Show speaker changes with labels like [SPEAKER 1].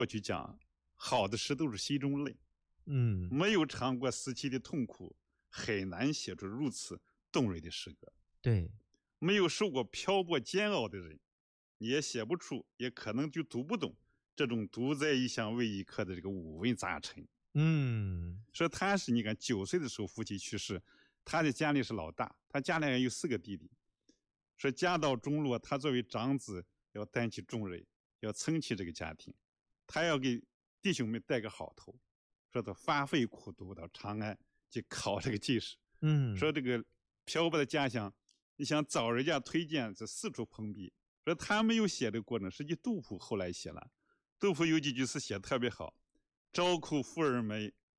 [SPEAKER 1] 过去讲，好的诗都是心中泪。没有尝过死期的痛苦，很难写出如此动人的诗歌。
[SPEAKER 2] 对，
[SPEAKER 1] 没有受过漂泊煎熬的人，也写不出，也可能就读不懂这种独在异乡为异客的这个五味杂陈。说他是你看9岁的时候父亲去世，他的家里是老大，他家里还有4个弟弟。说家道中落，他作为长子要担起重任，要撑起这个家庭，他要给弟兄们带个好头。说他发奋苦读到长安去考这个进士。说这个漂泊的家乡，你想找人家推荐，这四处碰壁。说他没有写的过程，实际杜甫后来写了。杜甫有几句诗写特别好：朝哭妇儿美，